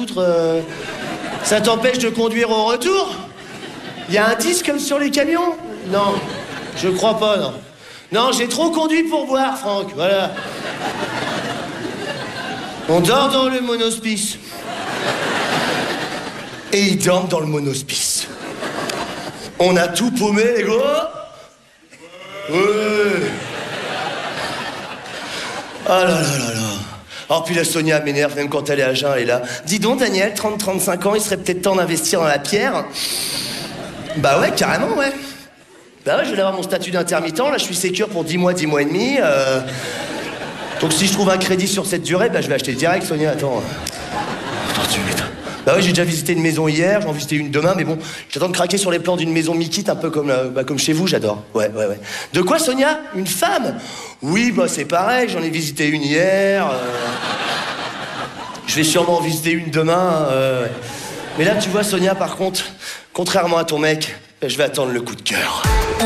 foutre. Ça t'empêche de conduire au retour? Y a un disque comme sur les camions? Non, je crois pas, non. Non, j'ai trop conduit pour boire, Franck, voilà. On dort dans le monospice. Et ils dorment dans le monospice. On a tout paumé, les gars. Ouais. Ah là là là là. Alors puis la Sonia m'énerve, même quand elle est à jeun, elle est là. Dis donc, Daniel, 30-35 ans, il serait peut-être temps d'investir dans la pierre. Bah ouais, carrément, ouais. Bah ouais, je vais avoir mon statut d'intermittent, là, je suis sécure pour 10 mois, 10 mois et demi. Donc si je trouve un crédit sur cette durée, bah je vais acheter direct, Sonia, attends. Attends, tu m'étonnes. Bah ouais, j'ai déjà visité une maison hier, j'en visiter une demain, mais bon, j'attends de craquer sur les plans d'une maison mi-kit, un peu comme, comme chez vous, j'adore. Ouais. De quoi, Sonia? Une femme? Oui, bah c'est pareil, j'en ai visité une hier. Je vais sûrement en visiter une demain. Mais là, tu vois, Sonia, par contre, contrairement à ton mec, je vais attendre le coup de cœur.